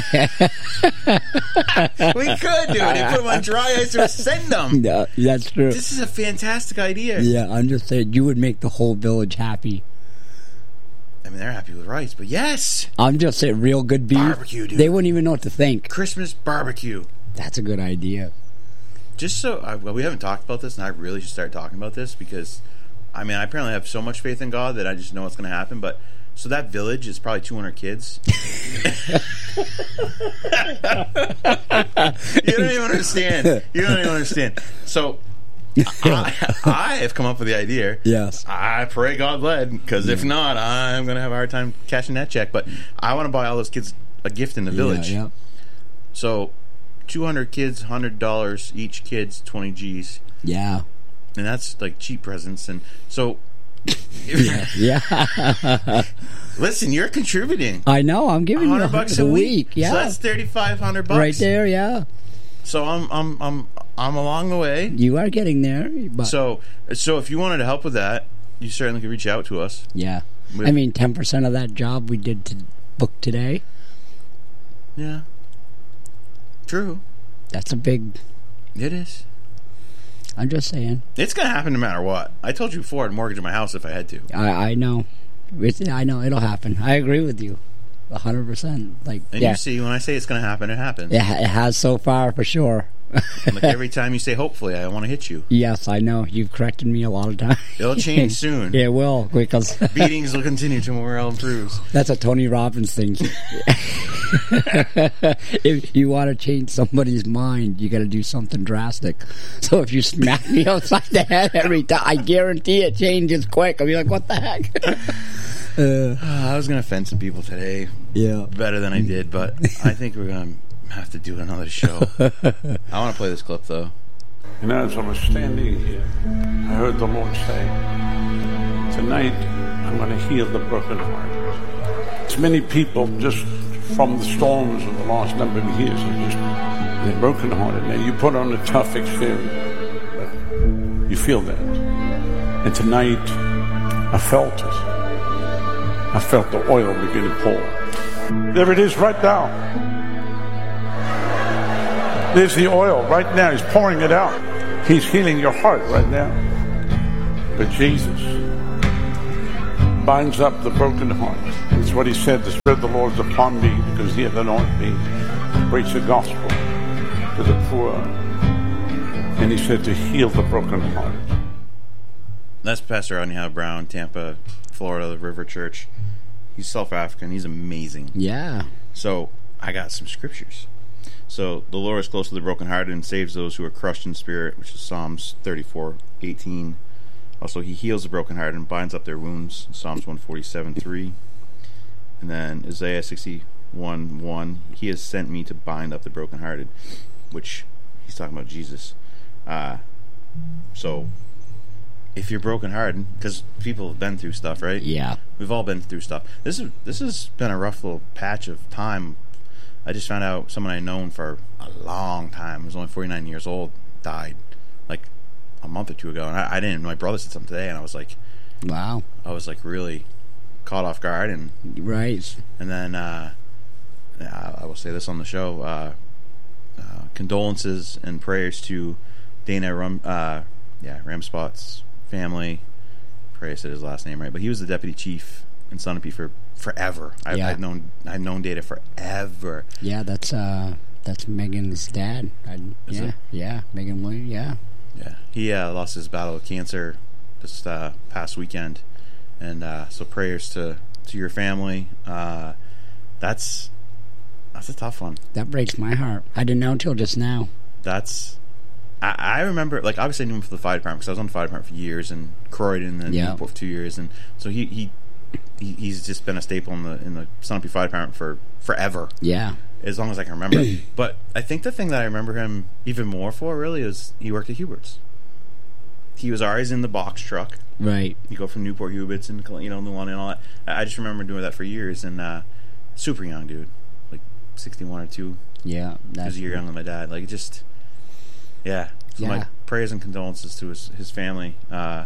could, dude. They put them on dry ice or send them. No, that's true. This is a fantastic idea. Yeah, I'm just saying, you would make the whole village happy. I mean, they're happy with rice, but yes. I'm just saying, real good beef. Barbecue, dude. They wouldn't even know what to think. Christmas barbecue. That's a good idea. Just so, I, well, we haven't talked about this, and I really should start talking about this because, I mean, I apparently have so much faith in God that I just know what's going to happen, but so that village is probably two hundred kids. You don't even understand. You don't even understand. So, I, I have come up with the idea. Yes. I pray God led, because if not, I'm going to have a hard time cashing that check. But I want to buy all those kids a gift in the village. Yeah, yeah. So, two hundred kids, one hundred dollars each kid's twenty G's. Yeah. And that's like cheap presents. And so, Yeah. yeah. listen, you're contributing. I know. I'm giving you a hundred bucks a a week. week. Yeah. So that's thirty-five hundred bucks. Right there. Yeah. So I'm I'm I'm I'm along the way. You are getting there. But So so if you wanted to help with that, you certainly could reach out to us. yeah. With- I mean, ten percent of that job we did to book today. Yeah. True. That's a big. It is. I'm just saying. It's gonna happen no matter what. I told you before I'd mortgage my house if I had to. I I know. It's, I know it'll happen. I agree with you, a hundred percent. Like And yeah, you see, when I say it's gonna happen, it happens. it, ha- it has so far for sure. Like every time you say hopefully, I want to hit you. Yes, I know. You've corrected me a lot of times. It'll change soon. Yeah, it will, because Beatings will continue to morale improves. that's a Tony Robbins thing. If you want to change somebody's mind, you got to do something drastic. So if you smack me upside the head every time, I guarantee it changes quick. I'll be like, what the heck? Uh, I was gonna offend some people today yeah. better than I did, but I think we're gonna have to do another show. I want to play this clip though. And as I was standing here, I heard the Lord say, tonight I'm going to heal the broken heart. It's many people just from the storms of the last number of years are just, they're broken hearted. Now you put on a tough exterior, but you feel that. And tonight I felt it. I felt the oil begin to pour. There it is right now. There's the oil right now. He's pouring it out. He's healing your heart right now. But Jesus binds up the broken heart. That's what he said. The Spirit of the Lord is upon me because he hath anointed me to preach the gospel to the poor. And he said to heal the broken heart. That's Pastor Onyha Brown, Tampa, Florida, the River Church. He's South African. He's amazing. Yeah. So I got some scriptures. So the Lord is close to the brokenhearted and saves those who are crushed in spirit, which is Psalms thirty-four eighteen. Also, he heals the brokenhearted and binds up their wounds, Psalms one forty-seven three. And then Isaiah sixty-one one, he has sent me to bind up the brokenhearted, which he's talking about Jesus. Uh, so if you're brokenhearted, because people have been through stuff, right? Yeah. We've all been through stuff. This is this has been a rough little patch of time. I just found out someone I'd known for a long time, was only forty-nine years old, died like a month or two ago. And I, I didn't, my brother said something today, and I was like, wow. I was like really caught off guard. And right. And then, uh, I will say this on the show, uh, uh, condolences and prayers to Dana Rum, uh, yeah, Ramspot's family. Pray I said his last name right, but he was the deputy chief in Sunapee for forever. I, yeah. I've known I've known Data forever. Yeah, that's uh, that's Megan's dad. I, Is yeah, it? yeah, Megan Williams. Yeah, yeah. He uh, lost his battle with cancer this uh, past weekend, and uh, so prayers to to your family. Uh, that's that's a tough one. That breaks my heart. I didn't know until just now. That's. I, I remember, like, obviously I knew him for the fire department because I was on the fire department for years, and Croydon and yeah. Newport for two years, and so he, he he he's just been a staple in the in the Sunapee Fire Department for forever. Yeah, as long as I can remember. But I think the thing that I remember him even more for really is he worked at Hubert's. He was always in the box truck. Right. You go from Newport Hubert's and you know the one and all that. I just remember doing that for years, and uh, super young dude, like sixty-one or two. Yeah, that's a year younger than my dad. Like just. Yeah. So yeah. my prayers and condolences to his his family. Uh,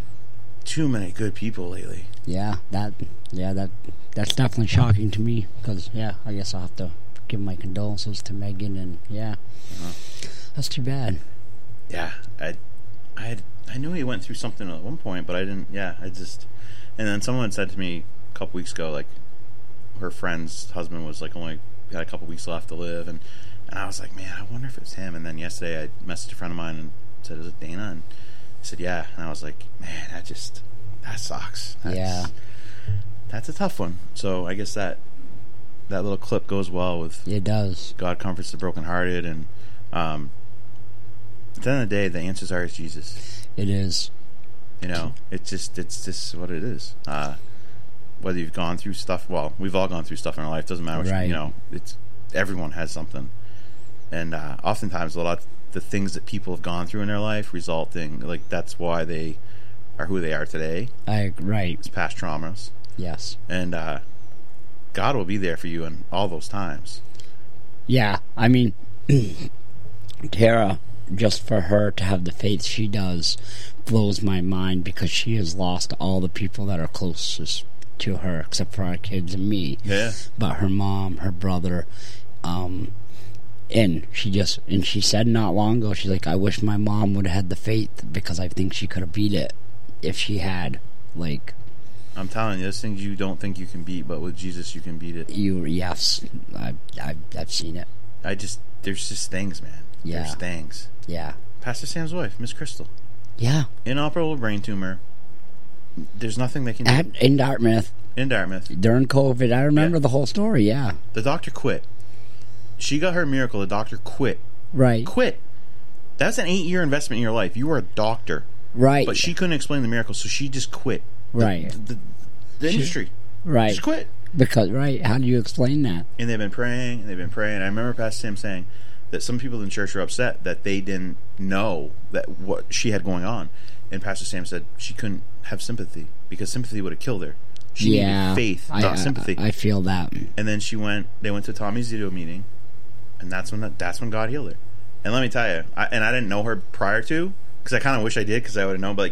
too many good people lately. Yeah, that yeah that that's definitely shocking to me because yeah, I guess I'll have to give my condolences to Megan and yeah, uh-huh. That's too bad. Yeah, I I had, I knew he went through something at one point, but I didn't. Yeah, I just and then someone said to me a couple weeks ago, like her friend's husband was like only had a couple weeks left to live, and. And I was like, man, I wonder if it's him. And then yesterday I messaged a friend of mine and said, is it Dana? And he said, yeah. And I was like, man, that just, that sucks. That's, yeah. That's a tough one. So I guess that that little clip goes well with... It does. God comforts the brokenhearted. And um, at the end of the day, the answers are is Jesus. It is. You know, it's just, it's just what it is. Uh, whether you've gone through stuff, well, we've all gone through stuff in our life. Doesn't matter. What right. you, you know, it's everyone has something. And uh, oftentimes, a lot of the things that people have gone through in their life resulting, like, that's why they are who they are today. I Right. It's past traumas. Yes. And uh, God will be there for you in all those times. Yeah. I mean, Tara, just for her to have the faith she does, blows my mind because she has lost all the people that are closest to her, except for our kids and me. Yeah. But her mom, her brother, um... And she just, and she said not long ago, she's like, I wish my mom would have had the faith because I think she could have beat it if she had, like. I'm telling you, there's things you don't think you can beat, but with Jesus you can beat it. You, yes, I've, I've, I've seen it. I just, there's just things, man. Yeah. There's things. Yeah. Pastor Sam's wife, Miss Crystal. Yeah. Inoperable brain tumor. There's nothing they can At, do. in Dartmouth. In Dartmouth. During COVID, I remember yeah. the whole story, yeah. The doctor quit. She got her miracle. The doctor quit. Right. Quit. That's an eight-year investment in your life. You were a doctor. Right. But she couldn't explain the miracle, so she just quit. Right. The, the, the she, industry. Right. Just quit. Because, right, how do you explain that? And they've been praying, and they've been praying. I remember Pastor Sam saying that some people in church were upset that they didn't know that what she had going on. And Pastor Sam said she couldn't have sympathy because sympathy would have killed her. She yeah, needed faith, I, not I, sympathy. I feel that. And then she went, they went to Tommy Zito meeting. And that's when that, that's when God healed her. And let me tell you, I, and I didn't know her prior to, because I kind of wish I did, because I would have known. But like,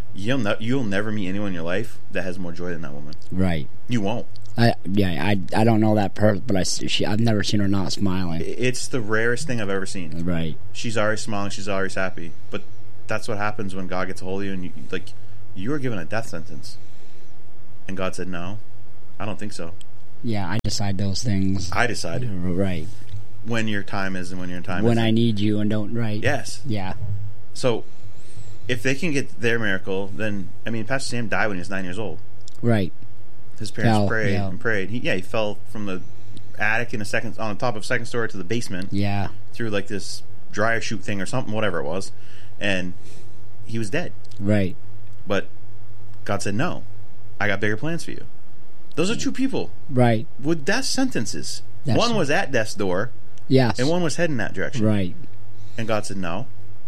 you'll ne- you'll never meet anyone in your life that has more joy than that woman. Right. You won't. I yeah I, I don't know that person, but I she, I've never seen her not smiling. It's the rarest thing I've ever seen. Right. She's always smiling. She's always happy. But that's what happens when God gets a hold of you, and you, like you were given a death sentence, and God said, "No, I don't think so." Yeah, I decide those things. I decide. Right. When your time is and when your time when isn't. I need you and don't. Right. Yes. Yeah. So, if they can get their miracle, then I mean, Pastor Sam died when he was nine years old. Right. His parents Fell, prayed yeah. and prayed. He, yeah, he fell from the attic in a second on the top of a second story to the basement. Yeah. Through like this dryer chute thing or something, whatever it was, and he was dead. Right. But God said, "No, I got bigger plans for you." Those are two people. Right. With death sentences. That's one was at death's door. Yes. And one was heading that direction. Right. And God said, "No.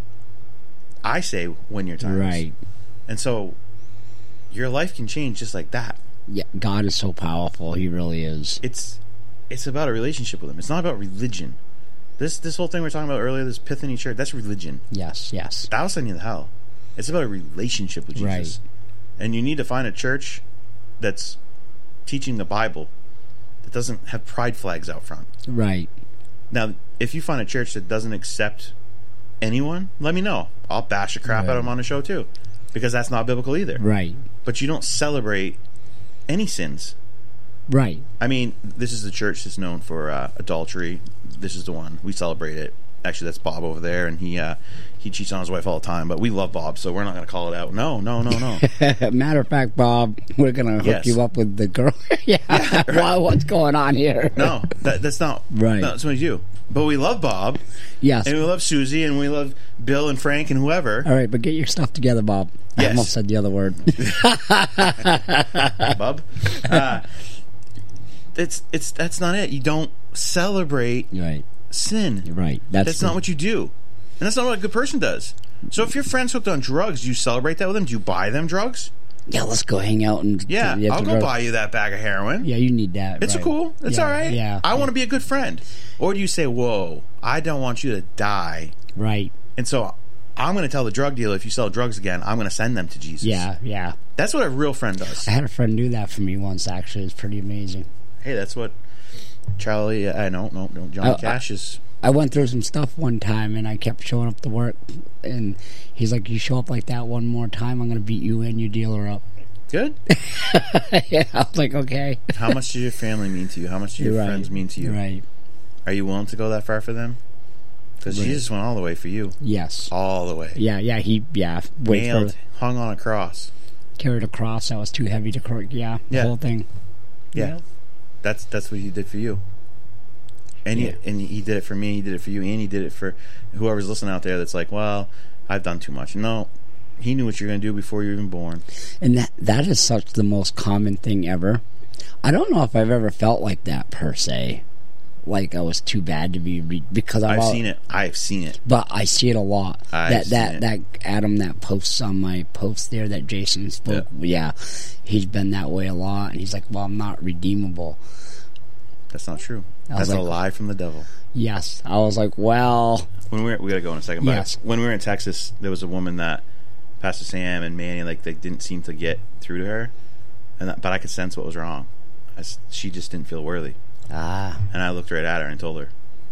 I say when your time right. is." And so your life can change just like that. Yeah, God is so powerful. He really is. It's it's about a relationship with Him. It's not about religion. This this whole thing we were talking about earlier, this Epiphany Church, that's religion. Yes, yes. That will send you to hell. It's about a relationship with Jesus. Right. And you need to find a church that's teaching the Bible, that doesn't have pride flags out front. Right. Now, if you find a church that doesn't accept anyone, let me know. I'll bash the crap right. out of them on the show too. Because that's not biblical either. Right. But you don't celebrate any sins. Right. I mean, this is the church that's known for uh, adultery. This is the one. We celebrate it. Actually, that's Bob over there, and he uh, he cheats on his wife all the time. But we love Bob, so we're not going to call it out. No, no, no, no. Matter of fact, Bob, we're going to hook yes. you up with the girl. yeah. yeah right. Wow, what's going on here? No, that, that's not right. No, that's what we do. But we love Bob. Yes. And we love Susie, and we love Bill and Frank and whoever. All right, but get your stuff together, Bob. Yes. I almost said the other word. Bob. Uh, it's it's that's not it. You don't celebrate right. sin. Right. That's, that's not what you do. And that's not what a good person does. So if your friend's hooked on drugs, do you celebrate that with them? Do you buy them drugs? Yeah, let's go hang out and yeah, to, I'll go drugs. buy you that bag of heroin. Yeah, you need that. It's right. cool. It's yeah, all right. Yeah, I yeah. want to be a good friend. Or do you say, "Whoa, I don't want you to die." Right. And so I'm going to tell the drug dealer, if you sell drugs again, I'm going to send them to Jesus. Yeah, yeah. That's what a real friend does. I had a friend do that for me once. Actually, it's pretty amazing. Hey, that's what Charlie. I uh, no, no, no. Johnny I, Cash is. I went through some stuff one time, and I kept showing up to work, and he's like, "You show up like that one more time, I'm going to beat you and your dealer up." Good. yeah, I was like, okay. How much does your family mean to you? How much do your You're friends right. mean to you? Right. Are you willing to go that far for them? Because right. Jesus went all the way for you. Yes. All the way. Yeah, yeah, he, yeah. Wait Nailed, for, hung on a cross. carried a cross that was too heavy to carry. Yeah, the Yeah. whole thing. Yeah. yeah. That's that's what he did for you. And yeah. he, and he did it for me, he did it for you, and he did it for whoever's listening out there that's like, well, I've done too much. No. He knew what you were going to do before you were even born. And that that is such the most common thing ever. I don't know if I've ever felt like that, per se. Like I was too bad to be... Re- because I've, I've all, seen it. I've seen it. But I see it a lot. I've that seen that it. that Adam that posts on my post there that Jason spoke. Yeah. yeah, he's been that way a lot, and he's like, "Well, I'm not redeemable." That's not true. That's like, a lie from the devil. Yes, I was like, "Well." When we were, we got to go in a second. But Yes. when we were in Texas, there was a woman that Pastor Sam and Manny, like, they didn't seem to get through to her, and that, but I could sense what was wrong. I, she just didn't feel worthy. Ah. And I looked right at her and told her,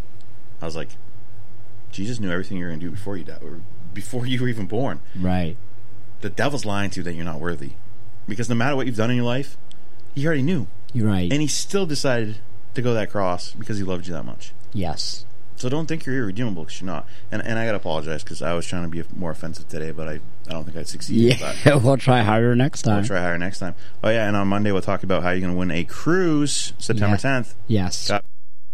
I was like, Jesus knew everything you were going to do before you died, or before you were even born. Right. The devil's lying to you that you're not worthy, because no matter what you've done in your life, he already knew. You're right. And he still decided to go that cross because he loved you that much. Yes. So don't think you're irredeemable, because you're not. And and I got to apologize, because I was trying to be more offensive today, but I, I don't think I'd succeed. Yeah, we'll try harder next time. We'll try harder next time. Oh, yeah, and on Monday we'll talk about how you're going to win a cruise September tenth. Yes. Got-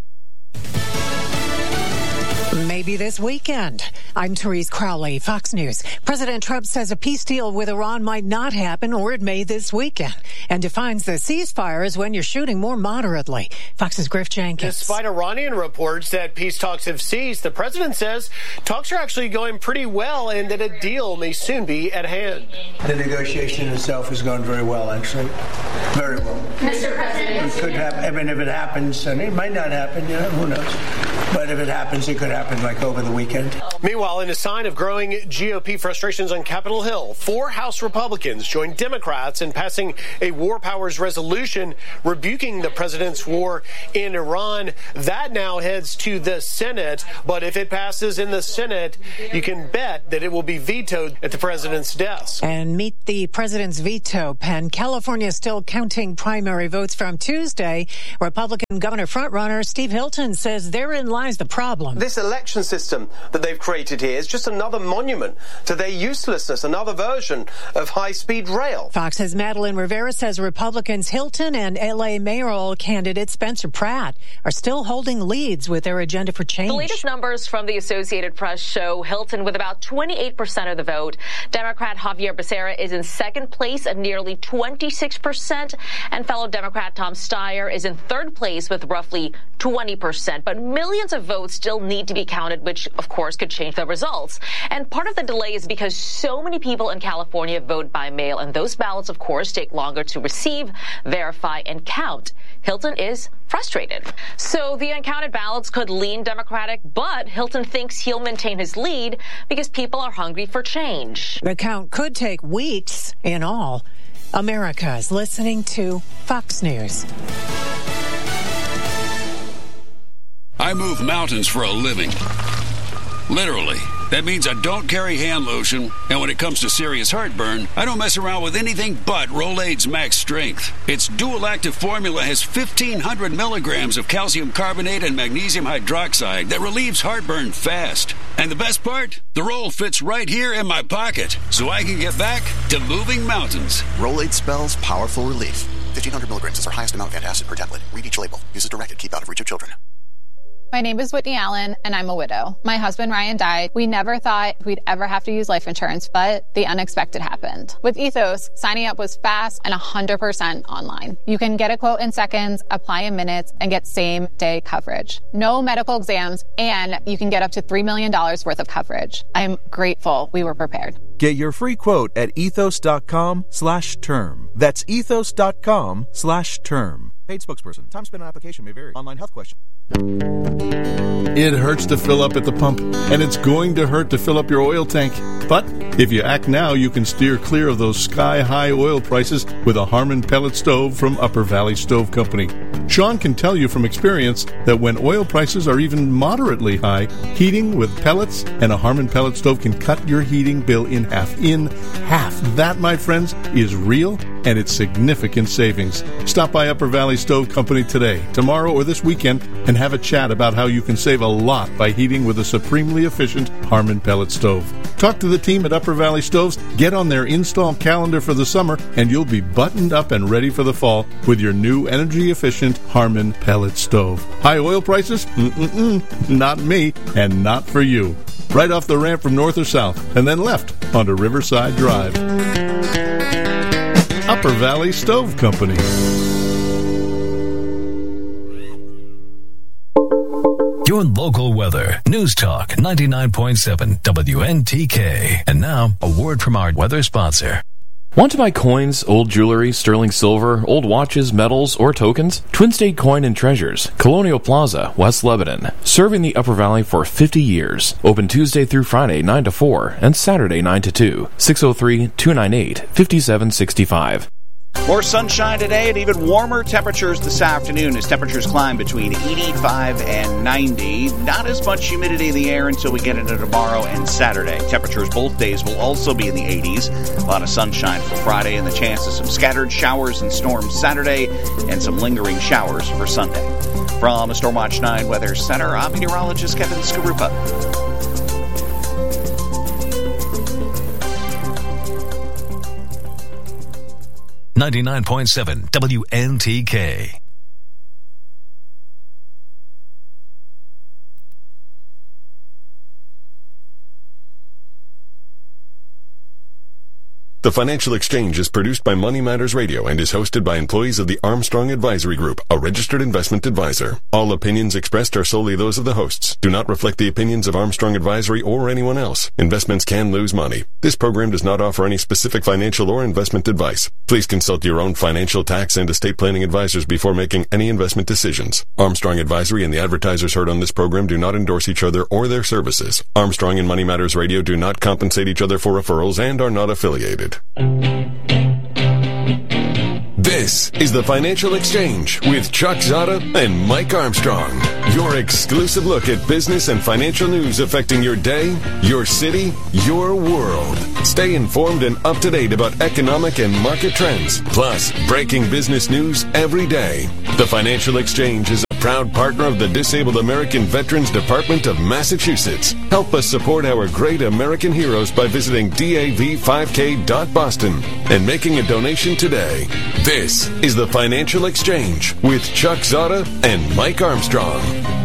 Maybe this weekend. I'm Therese Crowley, Fox News. President Trump says a peace deal with Iran might not happen, or it may this weekend, and defines the ceasefire as when you're shooting more moderately. Fox's Griff Jenkins. Despite Iranian reports that peace talks have ceased, the president says talks are actually going pretty well and that a deal may soon be at hand. The negotiation itself has gone very well, actually. Very well. Mister President. It could happen. I mean, if it happens, and it might not happen, you know, who knows? But if it happens, it could happen like over the weekend. Meanwhile, in a sign of growing G O P frustrations on Capitol Hill, four House Republicans joined Democrats in passing a war powers resolution rebuking the president's war in Iran. That now heads to the Senate, but if it passes in the Senate, you can bet that it will be vetoed at the president's desk. And meet the president's veto pen. California is still counting primary votes from Tuesday. Republican governor frontrunner Steve Hilton says therein lies the problem. This election system that they've created here is just another monument to their uselessness, another version of high-speed rail. Fox's Madeline Rivera says Republicans Hilton and L A mayoral candidate Spencer Pratt are still holding leads with their agenda for change. The latest numbers from the Associated Press show Hilton with about twenty-eight percent of the vote. Democrat Javier Becerra is in second place at nearly twenty-six percent, and fellow Democrat Tom Steyer is in third place with roughly twenty percent. But millions of votes still need to be counted, which, of course, could change the results. And part of the delay is because so many people in California vote by mail, and those ballots, of course, take longer to receive, verify, and count. Hilton is frustrated. So the uncounted ballots could lean Democratic, but Hilton thinks he'll maintain his lead because people are hungry for change. The count could take weeks in all. America is listening to Fox News. I move mountains for a living. Literally. That means I don't carry hand lotion, and when it comes to serious heartburn, I don't mess around with anything but Rolaids Max Strength. Its dual-active formula has fifteen hundred milligrams of calcium carbonate and magnesium hydroxide that relieves heartburn fast. And the best part? The roll fits right here in my pocket, so I can get back to moving mountains. Rolaids spells powerful relief. fifteen hundred milligrams is our highest amount of antacid per tablet. Read each label. Use as directed. Keep out of reach of children. My name is Whitney Allen, and I'm a widow. My husband, Ryan, died. We never thought we'd ever have to use life insurance, but the unexpected happened. With Ethos, signing up was fast and one hundred percent online. You can get a quote in seconds, apply in minutes, and get same-day coverage. No medical exams, and you can get up to three million dollars worth of coverage. I'm grateful we were prepared. Get your free quote at ethos.com slash term. That's ethos.com slash term. Paid spokesperson. Time spent on application may vary. Online health question. It hurts to fill up at the pump, and it's going to hurt to fill up your oil tank. But if you act now, you can steer clear of those sky-high oil prices with a Harmon pellet stove from Upper Valley Stove Company. Sean can tell you from experience that when oil prices are even moderately high, heating with pellets and a Harmon pellet stove can cut your heating bill in half. In half. That, my friends, is real, and it's significant savings. Stop by Upper Valley Stove Company today, tomorrow, or this weekend, and have a chat about how you can save a lot by heating with a supremely efficient Harmon pellet stove. Talk to the team at Upper Valley Stoves, get on their install calendar for the summer, and you'll be buttoned up and ready for the fall with your new energy-efficient Harmon pellet stove. High oil prices? Mm-mm-mm. Not me, and not for you. Right off the ramp from north or south, and then left onto Riverside Drive. Upper Valley Stove Company. Your local weather. News Talk ninety-nine point seven W N T K. And now, a word from our weather sponsor. Want to buy coins, old jewelry, sterling silver, old watches, medals, or tokens? Twin State Coin and Treasures, Colonial Plaza, West Lebanon. Serving the Upper Valley for fifty years. Open Tuesday through Friday, nine to four, and Saturday, nine to two. six oh three, two nine eight, five seven six five. More sunshine today and even warmer temperatures this afternoon as temperatures climb between eighty-five and ninety. Not as much humidity in the air until we get into tomorrow and Saturday. Temperatures both days will also be in the eighties. A lot of sunshine for Friday and the chance of some scattered showers and storms Saturday and some lingering showers for Sunday. From the Stormwatch nine Weather Center, I'm meteorologist Kevin Skarupa. ninety-nine point seven W N T K. The Financial Exchange is produced by Money Matters Radio and is hosted by employees of the Armstrong Advisory Group, a registered investment advisor. All opinions expressed are solely those of the hosts. Do not reflect the opinions of Armstrong Advisory or anyone else. Investments can lose money. This program does not offer any specific financial or investment advice. Please consult your own financial, tax, and estate planning advisors before making any investment decisions. Armstrong Advisory and the advertisers heard on this program do not endorse each other or their services. Armstrong and Money Matters Radio do not compensate each other for referrals and are not affiliated. This is the Financial Exchange with Chuck Zada and Mike Armstrong. Your exclusive look at business and financial news affecting your day, your city, your world. Stay informed and up to date about economic and market trends, plus breaking business news every day. The Financial Exchange is a proud partner of the Disabled American Veterans Department of Massachusetts. Help us support our great American heroes by visiting D A V five K dot boston and making a donation today. This is the Financial Exchange with Chuck Zada and Mike Armstrong.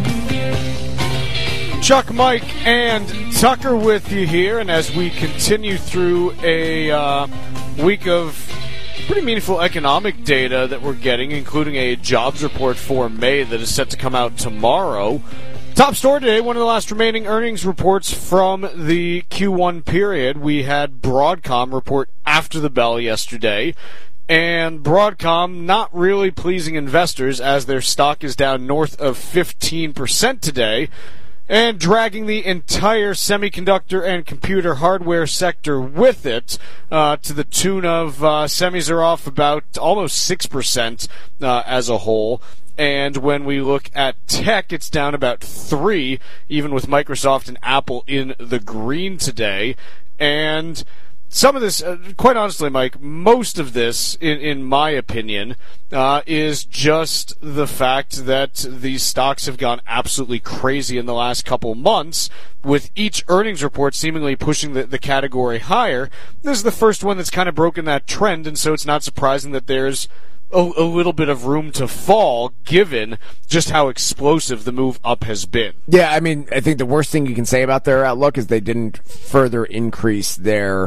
Chuck, Mike, and Tucker with you here, and as we continue through a uh, week of pretty meaningful economic data that we're getting, including a jobs report for May that is set to come out tomorrow. Top story today, one of the last remaining earnings reports from the Q one period. We had Broadcom report after the bell yesterday, and Broadcom not really pleasing investors as their stock is down north of fifteen percent today, and dragging the entire semiconductor and computer hardware sector with it, uh, to the tune of uh, semis are off about almost six percent uh, as a whole. And when we look at tech, it's down about three, even with Microsoft and Apple in the green today. And some of this, uh, quite honestly, Mike, most of this, in, in my opinion, uh, is just the fact that these stocks have gone absolutely crazy in the last couple months, with each earnings report seemingly pushing the, the category higher. This is the first one that's kind of broken that trend, and so it's not surprising that there's a, a little bit of room to fall, given just how explosive the move up has been. Yeah, I mean, I think the worst thing you can say about their outlook is they didn't further increase their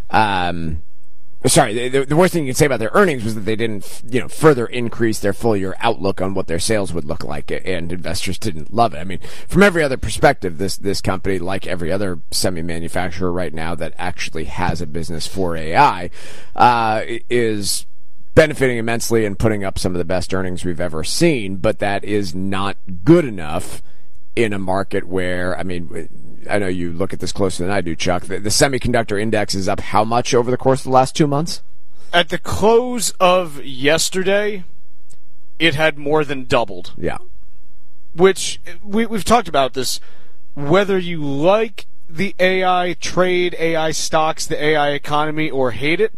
Um, sorry, the, the worst thing you can say about their earnings was that they didn't, you know, further increase their full year outlook on what their sales would look like, and investors didn't love it. I mean, from every other perspective, this this company, like every other semi manufacturer right now that actually has a business for A I, uh, is benefiting immensely and putting up some of the best earnings we've ever seen. But that is not good enough in a market where, I mean, I know you look at this closer than I do, Chuck. The, the semiconductor index is up how much over the course of the last two months? At the close of yesterday, it had more than doubled. Yeah. Which, we, we've talked about this, whether you like the A I trade, A I stocks, the A I economy, or hate it,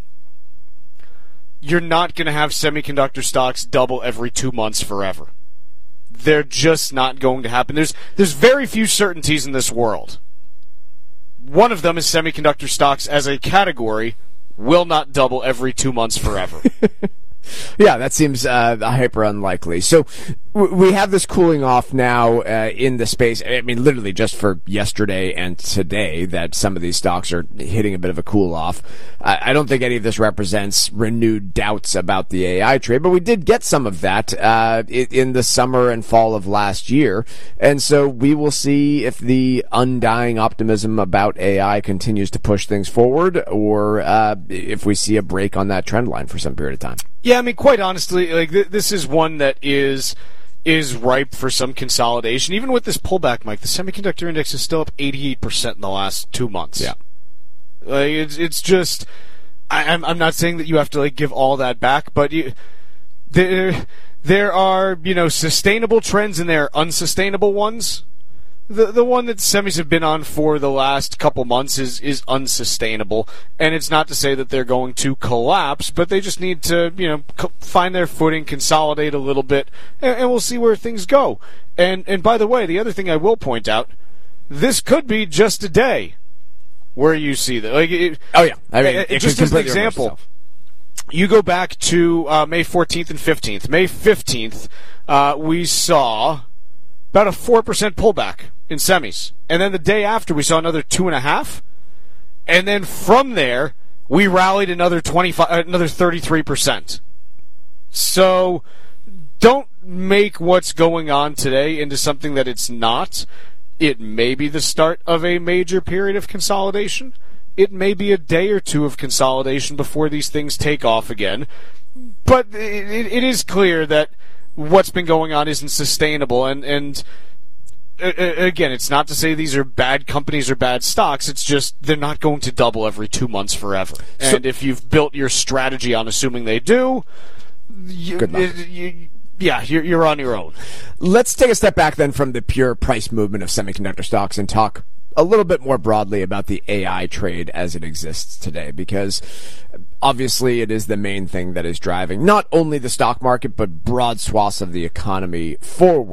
you're not going to have semiconductor stocks double every two months forever. They're just not going to happen. There's there's very few certainties in this world. One of them is semiconductor stocks as a category will not double every two months forever. Yeah, that seems uh, hyper unlikely. So w- we have this cooling off now uh, in the space. I mean, literally just for yesterday and today that some of these stocks are hitting a bit of a cool off. I, I don't think any of this represents renewed doubts about the A I trade, but we did get some of that uh, in the summer and fall of last year. And so we will see if the undying optimism about A I continues to push things forward, or uh, if we see a break on that trend line for some period of time. Yeah, I mean, quite honestly, like th- this is one that is is ripe for some consolidation. Even with this pullback, Mike, the semiconductor index is still up eighty-eight percent in the last two months. Yeah, like it's it's just. I, I'm I'm not saying that you have to like give all that back, but you, there there are you know sustainable trends and there are unsustainable ones. The the one that semis have been on for the last couple months is, is unsustainable, and it's not to say that they're going to collapse, but they just need to you know co- find their footing, consolidate a little bit, and, and we'll see where things go. And and by the way, the other thing I will point out, this could be just a day where you see that. Like it, oh yeah, I mean, it, it just as an example, you go back to uh, May fourteenth and fifteenth. May fifteenth, uh, we saw about a four percent pullback in semis. And then the day after, we saw another two and a half. And then from there, we rallied another twenty-five, another thirty-three percent. So don't make what's going on today into something that it's not. It may be the start of a major period of consolidation. It may be a day or two of consolidation before these things take off again. But it, it is clear that what's been going on isn't sustainable. And, and uh, again, it's not to say these are bad companies or bad stocks. It's just they're not going to double every two months forever. So, and if you've built your strategy on assuming they do, you, good luck. You, yeah, you're, you're on your own. Let's take a step back then from the pure price movement of semiconductor stocks and talk a little bit more broadly about the A I trade as it exists today, because obviously it is the main thing that is driving not only the stock market but broad swaths of the economy forward.